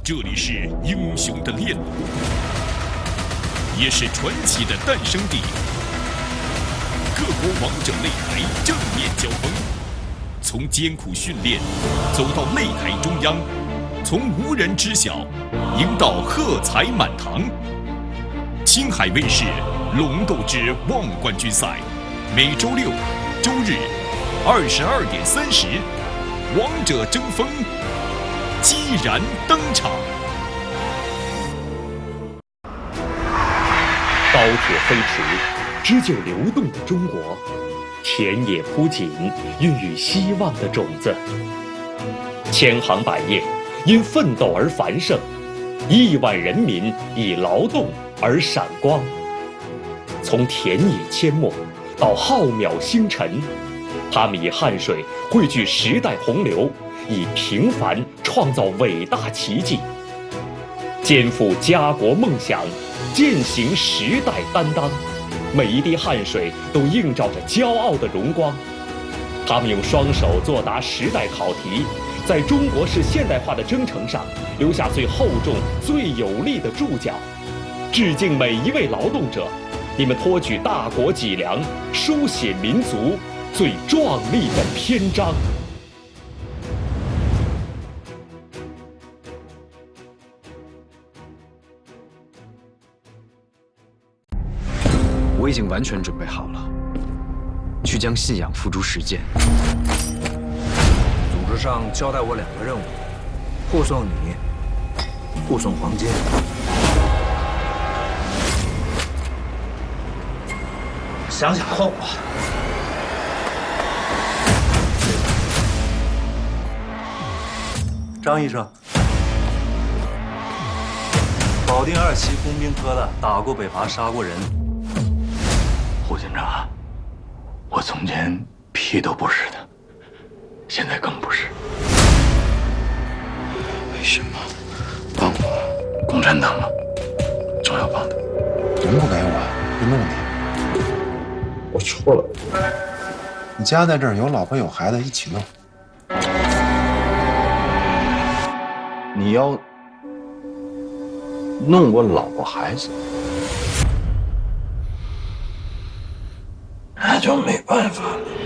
这里是英雄的炼路，也是传奇的诞生地。各国王者擂台正面交锋，从艰苦训练走到擂台中央，从无人知晓赢到喝彩满堂。青海卫视《龙斗之望冠军赛》，每周六、周日22点30，王者争锋，激然登场。 高铁飞驰，织就流动的中国；田野铺锦，孕育希望的种子。千行百业，因奋斗而繁盛；亿万人民以劳动而闪光。从田野阡陌到浩渺星辰，他们以汗水汇聚时代洪流，以平凡创造伟大奇迹，肩负家国梦想，践行时代担当。每一滴汗水都映照着骄傲的荣光。他们用双手作答时代考题，在中国式现代化的征程上留下最厚重、最有力的注脚。致敬每一位劳动者，你们托举大国脊梁，书写民族最壮丽的篇章。 我已经完全准备好了，去将信仰付诸实践。 组织上交代我2个任务：护送你，护送黄金。想想后吧。张医生，保定2期工兵科的，打过北伐，杀过人。 胡警长，我从前屁都不是的，现在更不是。为什么帮我？共产党吗？总要帮的。 能不给我？有没有问题？ 我错了。 你家在这儿，有老婆有孩子，一起弄。 你要弄我老婆孩子？那就没办法了。